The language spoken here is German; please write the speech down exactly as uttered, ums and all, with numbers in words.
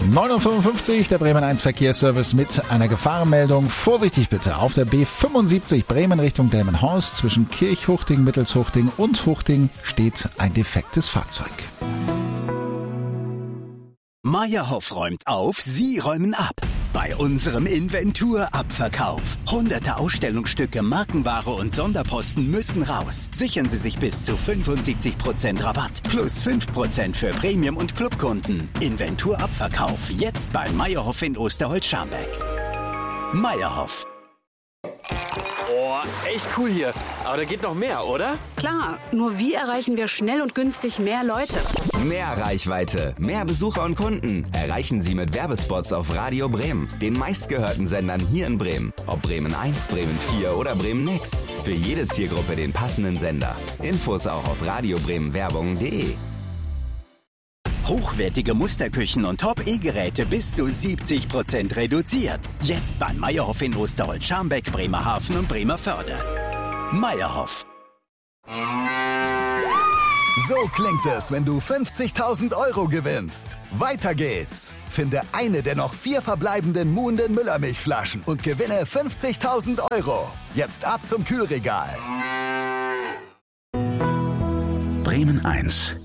neun Uhr fünfundfünfzig, der Bremen eins Verkehrsservice mit einer Gefahrenmeldung. Vorsichtig bitte, auf der B fünfundsiebzig Bremen Richtung Delmenhorst zwischen Kirchhuchting, Mittelshuchting und Huchting steht ein defektes Fahrzeug. Meyerhoff räumt auf, Sie räumen ab. Bei unserem Inventur-Abverkauf. Hunderte Ausstellungsstücke, Markenware und Sonderposten müssen raus. Sichern Sie sich bis zu fünfundsiebzig Prozent Rabatt. Plus fünf Prozent für Premium- und Clubkunden. Inventur-Abverkauf. Jetzt bei Meyerhoff in Osterholz-Scharmbeck. Meyerhoff. Boah, echt cool hier. Aber da geht noch mehr, oder? Klar, nur wie erreichen wir schnell und günstig mehr Leute? Mehr Reichweite, mehr Besucher und Kunden erreichen Sie mit Werbespots auf Radio Bremen, den meistgehörten Sendern hier in Bremen. Ob Bremen eins, Bremen vier oder Bremen Next. Für jede Zielgruppe den passenden Sender. Infos auch auf radiobremenwerbung punkt de. Hochwertige Musterküchen und Top-E-Geräte bis zu siebzig Prozent reduziert. Jetzt bei Meyerhoff in Osterholz-Scharmbeck, Bremerhaven und Bremerförde. Meyerhoff. So klingt es, wenn du fünfzigtausend Euro gewinnst. Weiter geht's. Finde eine der noch vier verbleibenden Muhnden Müllermilchflaschen und gewinne fünfzigtausend Euro. Jetzt ab zum Kühlregal. Bremen eins.